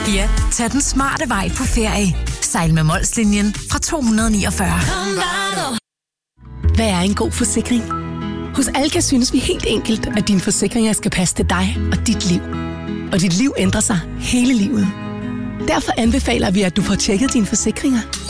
Ja, tag den smarte vej på ferie. Sejl med Molslinjen fra 249. Hvad er en god forsikring? Hos Alka synes vi helt enkelt, at dine forsikringer skal passe til dig og dit liv. Og dit liv ændrer sig hele livet. Derfor anbefaler vi, at du får tjekket dine forsikringer